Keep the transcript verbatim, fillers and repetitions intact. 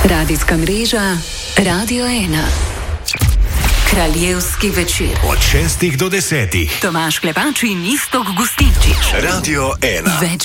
Radijska mreža Radio ena. Kraljevski večer. Od šestih do desetih. Tomaž Klepač in Iztok Gustinčič. Radio ena. Več